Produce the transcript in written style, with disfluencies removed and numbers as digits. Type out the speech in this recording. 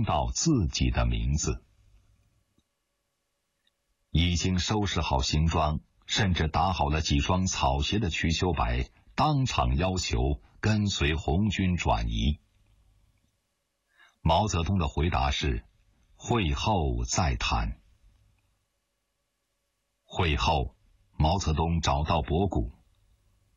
听到自己的名字。已经收拾好行装，甚至打好了几双草鞋的瞿秋白当场要求跟随红军转移。毛泽东的回答是：会后再谈。会后，毛泽东找到博古，